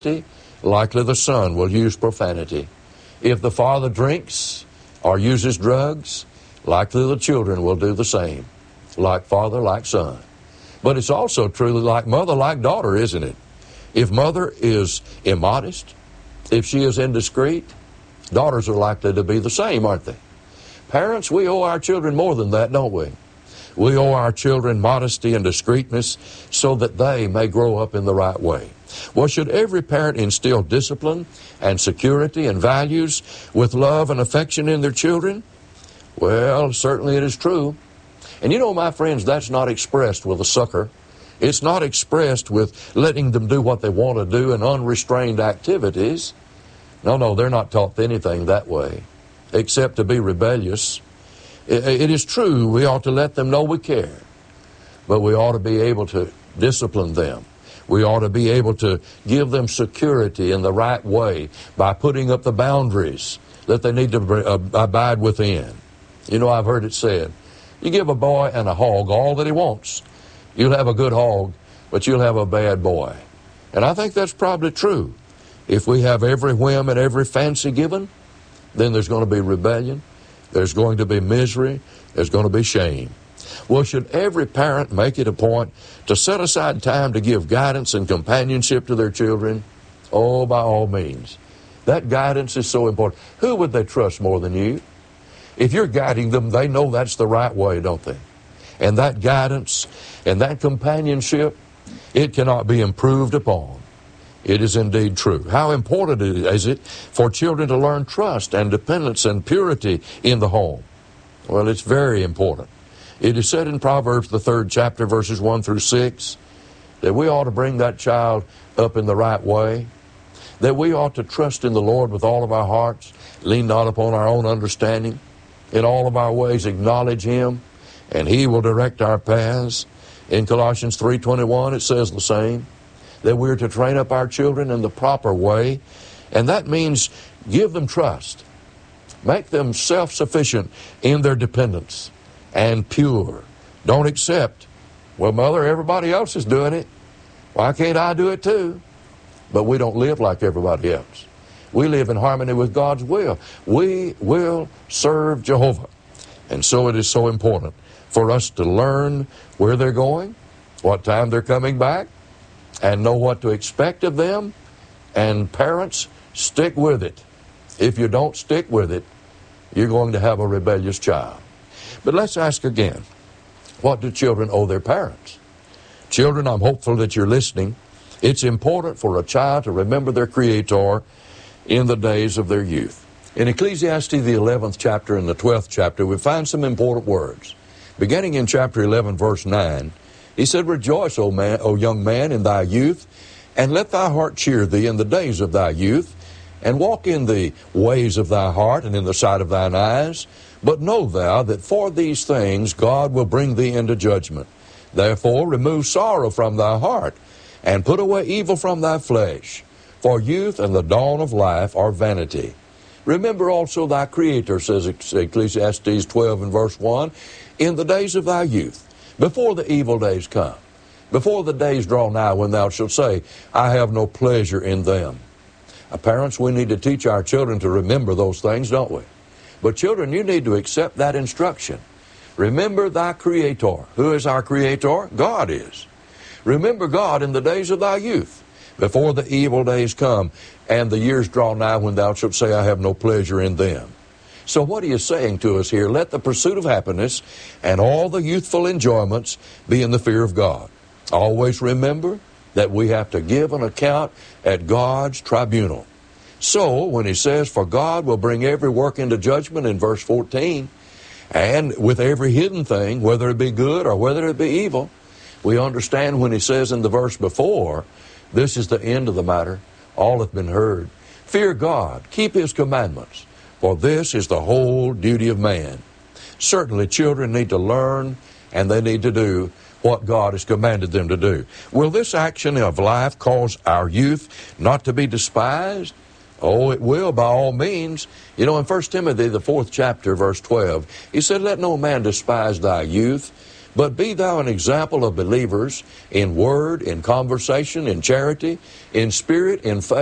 likely the son will use profanity. If the father drinks or uses drugs, likely the children will do the same. Like father, like son. But it's also true like mother, like daughter, isn't it? If mother is immodest, if she is indiscreet, daughters are likely to be the same, aren't they? Parents, we owe our children more than that, don't we? We owe our children modesty and discreetness so that they may grow up in the right way. Well, should every parent instill discipline and security and values with love and affection in their children? Well, certainly it is true. And you know, my friends, that's not expressed with a sucker. It's not expressed with letting them do what they want to do in unrestrained activities. No, they're not taught anything that way, except to be rebellious. It is true we ought to let them know we care, but we ought to be able to discipline them. We ought to be able to give them security in the right way by putting up the boundaries that they need to abide within. You know, I've heard it said, you give a boy and a hog all that he wants. You'll have a good hog, but you'll have a bad boy. And I think that's probably true. If we have every whim and every fancy given, then there's going to be rebellion. There's going to be misery. There's going to be shame. Well, should every parent make it a point to set aside time to give guidance and companionship to their children? Oh, by all means. That guidance is so important. Who would they trust more than you? If you're guiding them, they know that's the right way, don't they? And that guidance and that companionship, it cannot be improved upon. It is indeed true. How important is it for children to learn trust and dependence and purity in the home? Well, it's very important. It is said in Proverbs, the 3rd chapter, verses 1 through 6, that we ought to bring that child up in the right way, that we ought to trust in the Lord with all of our hearts, lean not upon our own understanding, in all of our ways acknowledge Him, and He will direct our paths. In Colossians 3:21, it says the same, that we're to train up our children in the proper way, and that means give them trust. Make them self-sufficient in their dependence and pure. Don't accept, well, mother, everybody else is doing it. Why can't I do it too? But we don't live like everybody else. We live in harmony with God's will. We will serve Jehovah. And so it is so important for us to learn where they're going, what time they're coming back, and know what to expect of them. And parents, stick with it. If you don't stick with it, you're going to have a rebellious child. But let's ask again, what do children owe their parents? Children, I'm hopeful that you're listening. It's important for a child to remember their Creator in the days of their youth. In Ecclesiastes, the 11th chapter and the 12th chapter, we find some important words. Beginning in chapter 11, verse 9, he said, Rejoice, O young man, in thy youth, and let thy heart cheer thee in the days of thy youth, and walk in the ways of thy heart and in the sight of thine eyes. But know thou that for these things God will bring thee into judgment. Therefore remove sorrow from thy heart, and put away evil from thy flesh. For youth and the dawn of life are vanity. Remember also thy Creator, says Ecclesiastes 12 and verse 1, in the days of thy youth, before the evil days come, before the days draw nigh when thou shalt say, I have no pleasure in them. Parents, we need to teach our children to remember those things, don't we? But children, you need to accept that instruction. Remember thy Creator. Who is our Creator? God is. Remember God in the days of thy youth, before the evil days come, and the years draw nigh when thou shalt say, I have no pleasure in them. So what are you saying to us here? Let the pursuit of happiness and all the youthful enjoyments be in the fear of God. Always remember that we have to give an account at God's tribunal. So when he says, for God will bring every work into judgment in verse 14, and with every hidden thing, whether it be good or whether it be evil, we understand when he says in the verse before, this is the end of the matter, all hath been heard. Fear God, keep his commandments, for this is the whole duty of man. Certainly children need to learn and they need to do what God has commanded them to do. Will this action of life cause our youth not to be despised? Oh, it will by all means. You know, in 1 Timothy, the 4th chapter, verse 12, he said, let no man despise thy youth, But be thou an example of believers in word, in conversation, in charity, in spirit, in faith.